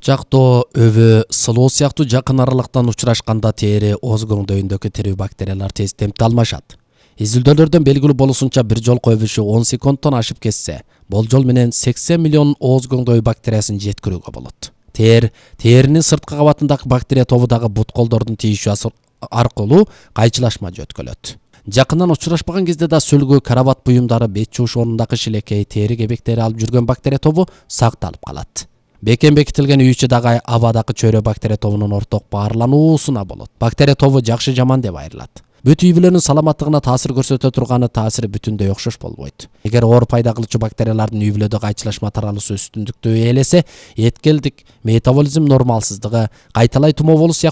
Курчактоо, өбө, сылоо сыяктуу жакын аралыктан учурашканда тери оозгоңдөйүндөгү тирүү бактериялар тез темпте алмашат. Изилдөөлөрдөн белгилүү болушунча бир жолку өбүшү 10 секундтон ашып кетсе, болжол менен 80 миллион оозгоңдөй бактериясын жеткирүүгө болот. Теринин сырткы кабатындагы бактерия тобу дагы бут колдордун тийишүү аркылуу кайчылашма жөткөлөт. Жакындан учурашпаган кезде да сөлгү, карабат буюмдары, бет жууш орнундагы шилекей, тери кебектери алып жүргөн бактерия тобу сакталып калат. Бекем бекитилген үй ичи дагы абадагы чөйрө бактерия тобунун орток баарлануусуна болот. Бактерия тобу жакшы жаман деп айрылат. Бүт үй бүлөнүн саламаттыгына таасир көрсөтө турганы таасири бүтүндөй окшош болбойт. Эгер оор пайда кылуучу бактериялардын үй бүлөдө кайчылашма таралуусу үстүндүктү ээлесе, эткелдик, метаболизм нормалсыздыгы, кайталай тумоо болуу